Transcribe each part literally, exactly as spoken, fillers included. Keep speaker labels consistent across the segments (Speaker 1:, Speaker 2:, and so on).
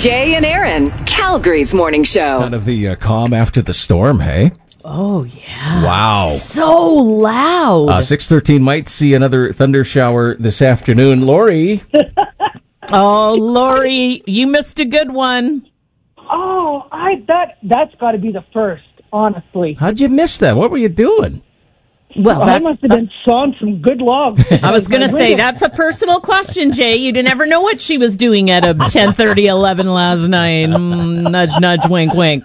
Speaker 1: Jay and Aaron, Calgary's morning show.
Speaker 2: Kind of the uh, calm after the storm, hey?
Speaker 3: Oh, yeah.
Speaker 2: Wow.
Speaker 3: So loud.
Speaker 2: Uh, six thirteen might see another thunder shower this afternoon. Lori.
Speaker 3: Oh, Lori, you missed a good one.
Speaker 4: Oh, I that that's got to be the first, honestly.
Speaker 2: How'd you miss that? What were you doing?
Speaker 3: Well,
Speaker 4: I
Speaker 3: that's,
Speaker 4: must have
Speaker 3: that's,
Speaker 4: been sawing some good logs.
Speaker 3: I was going to say, that's a personal question, Jay. You never know what she was doing at a ten thirty, eleven last night. Mm, nudge, nudge, wink, wink.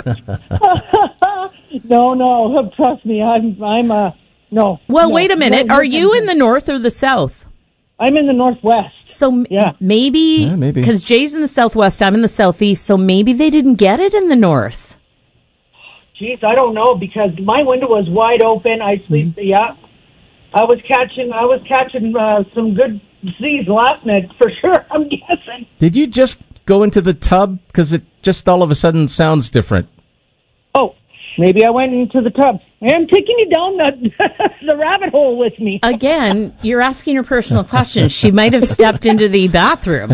Speaker 4: No, no, trust me, I'm, I'm, uh, no.
Speaker 3: Well,
Speaker 4: no,
Speaker 3: wait a minute.
Speaker 4: no,
Speaker 3: Are you in the north or the south?
Speaker 4: I'm in the northwest.
Speaker 3: So m-
Speaker 4: Yeah.
Speaker 3: maybe,
Speaker 2: Yeah, maybe.
Speaker 3: because Jay's in the southwest, I'm in the southeast, so maybe they didn't get it in the north.
Speaker 4: Jeez, I don't know, because my window was wide open. I sleep,
Speaker 3: Mm-hmm.
Speaker 4: yeah. I was catching, I was catching uh, some good seas last night, for sure, I'm guessing.
Speaker 2: Did you just go into the tub? Because it just all of a sudden sounds different.
Speaker 4: Oh, maybe I went into the tub. I'm taking you down the the rabbit hole with me.
Speaker 3: Again, you're asking her personal questions. She might have stepped into the bathroom.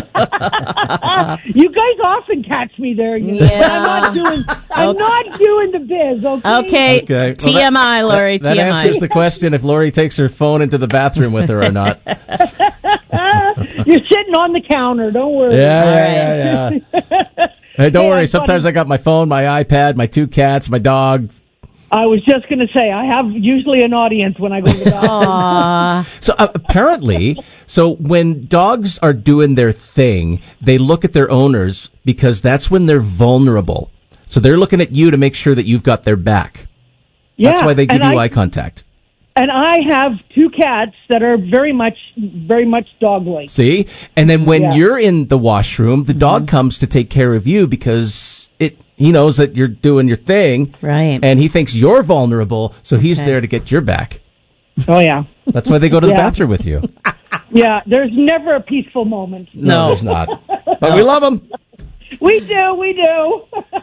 Speaker 4: You guys often catch me there. You know,
Speaker 3: Yeah.
Speaker 4: but I'm not doing. I'm
Speaker 3: Okay.
Speaker 4: not doing the biz. Okay.
Speaker 3: Okay,
Speaker 2: Okay. Well,
Speaker 3: T M I,
Speaker 2: that-
Speaker 3: Lori,
Speaker 2: That,
Speaker 3: T M I.
Speaker 2: that answers the question if Lori takes her phone into the bathroom with her or not.
Speaker 4: You're sitting on the counter. Don't worry.
Speaker 2: Yeah,
Speaker 3: All
Speaker 2: yeah, yeah, yeah. Hey, don't
Speaker 4: Hey,
Speaker 2: worry.
Speaker 4: I'm
Speaker 2: Sometimes
Speaker 4: funny.
Speaker 2: I got my phone, my iPad, my two cats, my dog.
Speaker 4: I was just going to say I have usually an audience when I go to the bathroom.
Speaker 3: Aw.
Speaker 2: So uh, apparently, so when dogs are doing their thing, they look at their owners because that's when they're vulnerable. So they're looking at you to make sure that you've got their back.
Speaker 4: Yeah,
Speaker 2: That's why they give
Speaker 4: and
Speaker 2: you
Speaker 4: I,
Speaker 2: eye contact.
Speaker 4: And I have two cats that are very much, very much dog-like.
Speaker 2: See? And then when
Speaker 4: Yeah.
Speaker 2: you're in the washroom, the dog comes to take care of you because it he knows that you're doing your thing.
Speaker 3: Right.
Speaker 2: And he thinks you're vulnerable, so he's
Speaker 3: Okay.
Speaker 2: there to get your back.
Speaker 4: Oh yeah,
Speaker 2: That's why they go to the
Speaker 4: Yeah.
Speaker 2: bathroom with you.
Speaker 4: yeah. There's never a peaceful moment.
Speaker 2: No,
Speaker 3: No.
Speaker 2: there's not. But we love them.
Speaker 4: We do, we do.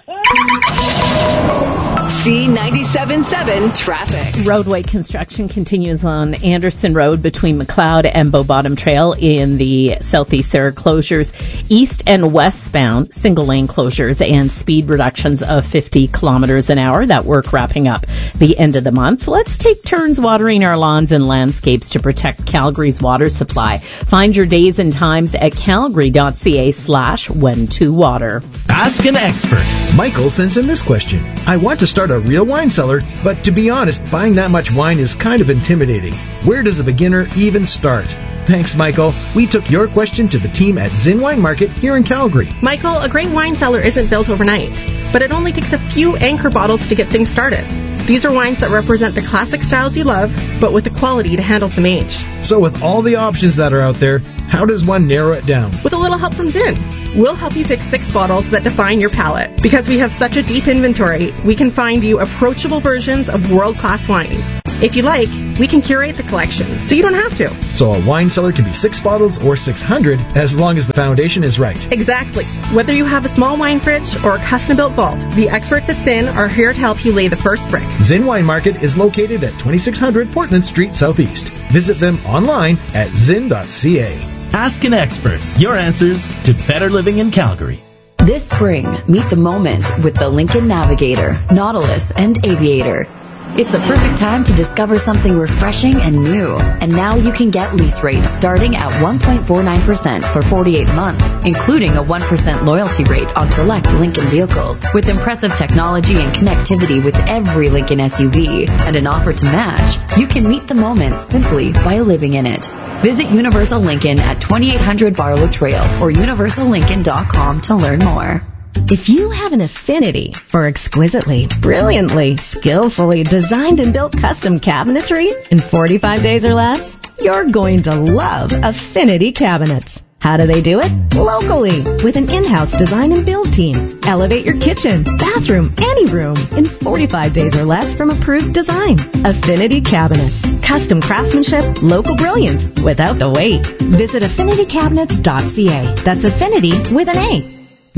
Speaker 1: C ninety-seven point seven traffic.
Speaker 3: Roadway construction continues on Anderson Road between McLeod and Bow Bottom Trail in the southeast. There are closures east and westbound, single lane closures and speed reductions of fifty kilometers an hour. That work wrapping up the end of the month. Let's take turns watering our lawns and landscapes to protect Calgary's water supply. Find your days and times at calgary.ca slash when to water.
Speaker 5: Ask an expert.
Speaker 6: Michael sends in this question. I want to start a real wine cellar, but to be honest, buying that much wine is kind of intimidating. Where does a beginner even start? Thanks, Michael. We took your question to the team at Zinn Wine Market here in Calgary.
Speaker 7: Michael, a great wine cellar isn't built overnight, but it only takes a few anchor bottles to get things started. These are wines that represent the classic styles you love, but with the quality to handle some age.
Speaker 6: So with all the options that are out there, how does one narrow it down?
Speaker 7: With a little help from Zinn, we'll help you pick six bottles that define your palate. Because we have such a deep inventory, we can find you approachable versions of world-class wines. If you like, we can curate the collection, so you don't have to.
Speaker 6: So a wine cellar can be six bottles or six hundred, as long as the foundation is right.
Speaker 7: Exactly. Whether you have a small wine fridge or a custom-built vault, the experts at Zinn are here to help you lay the first brick.
Speaker 6: Zinn Wine Market is located at twenty-six hundred Portland Street Southeast. Visit them online at zinn dot c a.
Speaker 5: Ask an expert. Your answers to better living in Calgary.
Speaker 8: This spring, meet the moment with the Lincoln Navigator, Nautilus, and Aviator. It's the perfect time to discover something refreshing and new. And now you can get lease rates starting at one point four nine percent for forty-eight months, including a one percent loyalty rate on select Lincoln vehicles. With impressive technology and connectivity with every Lincoln S U V and an offer to match, you can meet the moment simply by living in it. Visit Universal Lincoln at twenty-eight hundred Barlow Trail or universal lincoln dot com to learn more.
Speaker 9: If you have an affinity for exquisitely, brilliantly, skillfully designed and built custom cabinetry in forty-five days or less, you're going to love Affinity Cabinets. How do they do it? Locally, with an in-house design and build team. Elevate your kitchen, bathroom, any room in forty-five days or less from approved design. Affinity Cabinets. Custom craftsmanship, local brilliance, without the wait. Visit affinity cabinets dot c a. That's Affinity with an A.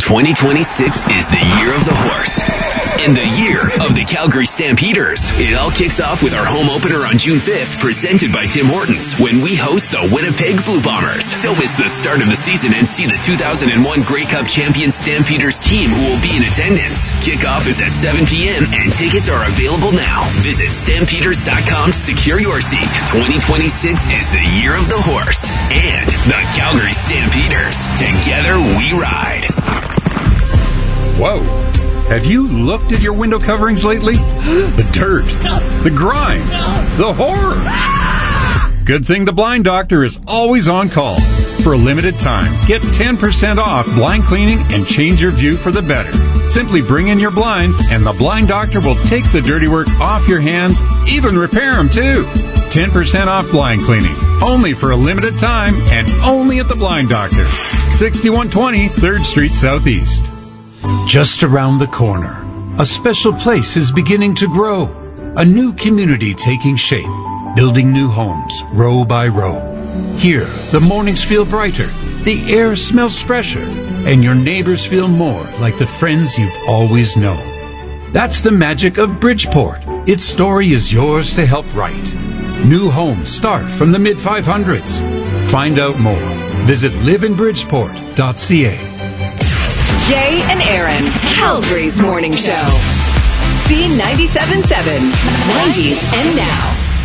Speaker 10: twenty twenty-six is the year of the horse. And the year of the Calgary Stampeders. It all kicks off with our home opener on June fifth, presented by Tim Hortons, when we host the Winnipeg Blue Bombers. Don't miss the start of the season and see the two thousand one Grey Cup champion Stampeders team who will be in attendance. Kickoff is at seven p.m. and tickets are available now. Visit stampeders dot com to secure your seat. twenty twenty-six is the year of the horse and the Calgary Stampeders. Together we ride.
Speaker 11: Whoa. Have you looked at your window coverings lately? The dirt, the grime, the horror. Good thing the Blind Doctor is always on call. For a limited time, get ten percent off blind cleaning and change your view for the better. Simply bring in your blinds and the Blind Doctor will take the dirty work off your hands, even repair them too. ten percent off blind cleaning, only for a limited time and only at the Blind Doctor. sixty-one twenty third Street Southeast.
Speaker 12: Just around the corner, a special place is beginning to grow. A new community taking shape, building new homes, row by row. Here, the mornings feel brighter, the air smells fresher, and your neighbors feel more like the friends you've always known. That's the magic of Bridgeport. Its story is yours to help write. New homes start from the mid five hundreds. Find out more. Visit live in bridgeport dot c a.
Speaker 1: Jay and Aaron, Calgary's morning show. C ninety-seven point seven, nineties and now.